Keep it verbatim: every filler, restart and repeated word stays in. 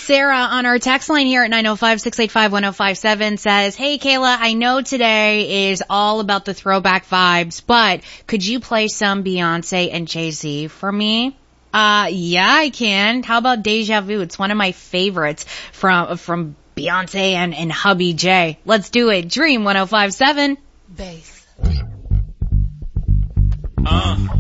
Sarah on our text line here at nine oh five, six eight five, one oh five seven says, hey, Kayla, I know today is all about the throwback vibes, but could you play some Beyonce and Jay-Z for me? Uh, yeah, I can. How about Deja Vu? It's one of my favorites from, from Beyonce and, and hubby Jay. Let's do it. Dream one oh five seven. Bass. Uh.